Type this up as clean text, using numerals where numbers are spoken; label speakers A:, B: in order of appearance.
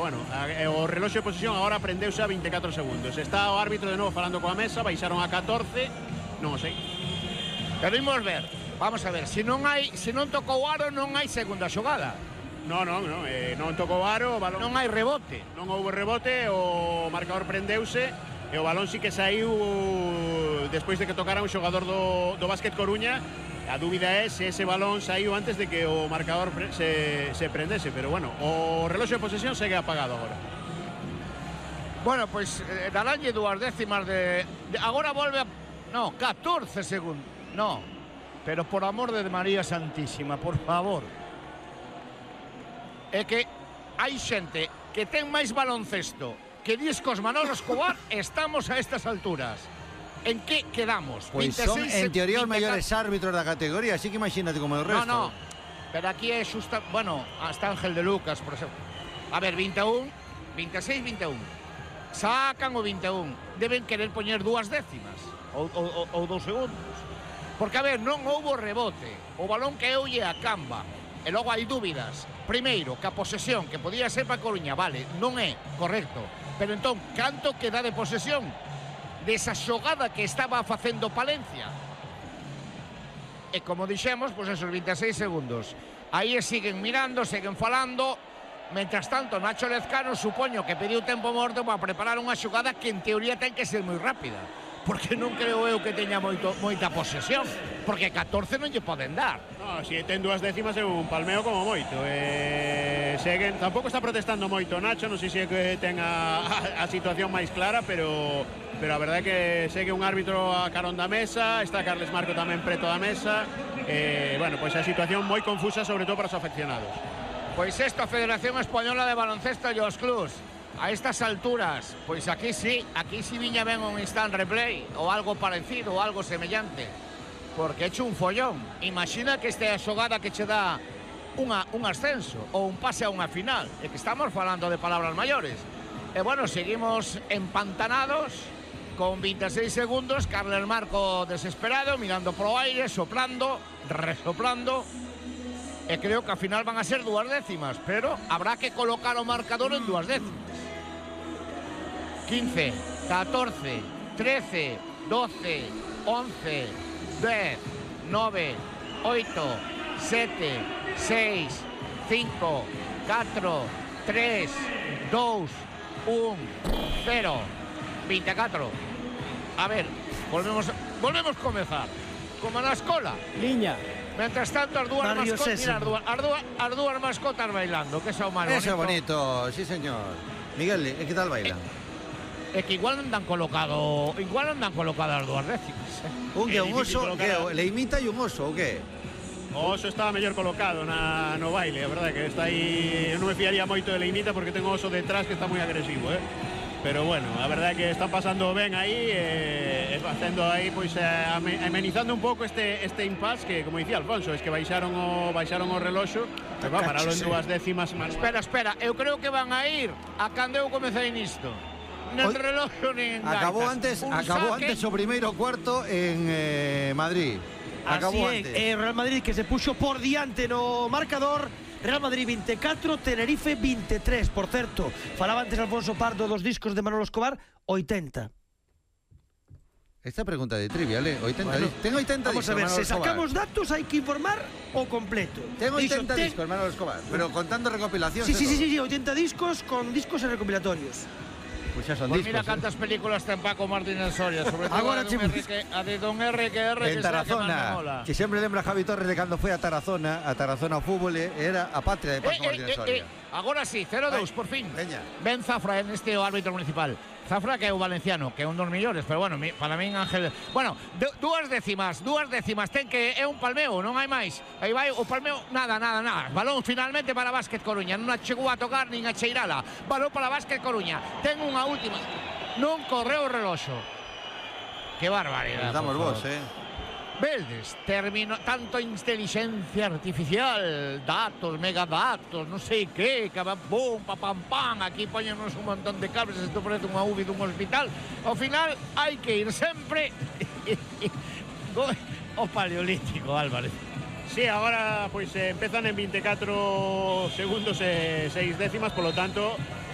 A: bueno, o reloxo de posesión agora prendeuse a 24 segundos. Está o árbitro de novo falando coa mesa, baixaron a 14, non o sei.
B: Pero imos ver, vamos a ver, se non tocou aro non hai segunda xogada.
A: Non tocou aro, o balón
B: non hai rebote.
A: Non houve rebote, o marcador prendeuse e o balón sí que saiu despois de que tocara un xogador do Básquet Coruña. A dúbida é se ese balón saiu antes de que o marcador se prendese, pero bueno, o reloxo de posesión segue apagado agora.
B: Bueno, pois daranlle 2 décimas de agora volve a... No, 14 segundos. No, pero por amor de María Santísima, por favor. É que hai xente que ten máis baloncesto que discos Manolo Escobar. Estamos a estas alturas. ¿En qué quedamos?
C: Pues son, en teoría, os mellores árbitros da categoría, así que imagínate como el resto.
B: No, pero aquí é xusta... Bueno, hasta Ángel de Lucas, por exemplo. A ver, 21, 26, 21. Sacan o 21. Deben querer poñer 2 décimas ou 2 segundos. Porque, a ver, non houbo rebote. O balón caeulle a Camba. E logo hai dúbidas. Primeiro, que a posesión, que podía ser para Coruña, vale, non é correcto. Pero entón, canto queda de posesión desa xogada que estaba facendo Palencia? E como dixemos, pois esos 26 segundos. Aí siguen mirando, siguen falando. Mentras tanto, Nacho Lezcano supoño que pediu tempo morto para preparar unha xogada que en teoría ten que ser moi rápida. Porque non creo eu que teña moita posesión. Porque 14 non lle poden dar.
A: No, se ten 2 décimas é un palmeo como moito. Seguen, tampouco está protestando moito Nacho, non sei se que ten a situación máis clara, pero a verdade é que segue un árbitro a carón da mesa, está Carles Marco tamén preto da mesa. Bueno, pois a situación moi confusa, sobre todo para os afeccionados.
B: Pois isto, a Federación Española de Baloncesto e os clubs, a estas alturas, pois aquí sí viña ben un instant replay ou algo parecido, ou algo semellante, porque hecho un follón. Imagina que esta é a xogada que che dá un ascenso ou un pase a unha final, e que estamos falando de palabras maiores. E bueno, seguimos empantanados con 26 segundos, Carles Marco desesperado, mirando pro aire, soplando, resoplando, e creo que ao final van a ser 2 décimas, pero habrá que colocar o marcador en 2 décimas. 15, 14, 13, 12, 11, 10, 9, 8, 7, 6, 5, 4, 3, 2, 1, 0, 24. A ver, volvemos a comezar. Como na escola.
D: Liña.
B: Mientras tanto, as dúas mascotas, mira, as dúas mascotas bailando, que xa o máis bonito.
C: Eso é bonito, sí señor. Miguel, que tal bailan?
B: É que igual andan colocadas as 2 décimas.
C: Un que un oso, que le imita e un oso, o que?
A: O oso está mellor colocado no baile, a verdade que está aí. Eu non me fiaría moito de Leimita porque ten o oso detrás que está moi agresivo, Pero bueno, a verdade que están pasando ben aí, facendo aí, pois, amenizando un pouco este impasse que, como dicía Alfonso, es que baixaron o reloxo, pero paralo en 2 décimas.
B: Espera, eu creo que van a ir a cando eu comecei nisto. Nen reloxo nin
C: acabou antes o primeiro cuarto en Madrid. Acabou antes.
D: Real Madrid que se puxo por diante no marcador. Real Madrid 24, Tenerife 23. Por certo, falaba antes Alfonso Pardo dos discos de Manolo Escobar, 80.
C: Esta pregunta de trivial, 80 bueno, tengo 80
D: vamos
C: discos.
D: Vamos a ver,
C: Manolo
D: se sacamos
C: Escobar.
D: Datos hay que informar o completo.
C: Tengo 80 discos, Manolo Escobar, pero contando recopilaciones.
D: Sí, 80 discos con discos e recopilatorios.
C: Pues xa son
B: pues
C: discos.
B: Mira cantas películas ten Paco Martínez Soria, sobre todo
D: agora
B: a de Don R que
C: en Tarazona, que sempre lembra Javi Torres de cando foi a Tarazona ao fútbol, era a patria de Paco Martínez Soria.
B: Agora sí, 0-2, por fin.
C: Veña.
B: Ben Zafra en este árbitro municipal. Zafra que é o valenciano, que é un dos millores, pero bueno, para min Ángel... Bueno, 2 décimas, ten que é un palmeo, non hai máis. Aí vai o palmeo, nada. Balón finalmente para Básquet Coruña, non a chegou a tocar nin a cheirala. Balón para Básquet Coruña, ten unha última. Non correu o reloxo. Que barbaridade.
C: Damos vos,
B: Beldes, tanto inteligencia artificial, datos, megadatos, non sei que, cabapum, papam, aquí poñenos un montón de cables, isto parece unha UBI dun hospital. Ao final, hai que ir sempre o paleolítico, Álvarez.
A: Sí, agora pois empezan en 24 segundos e 6 décimas, polo tanto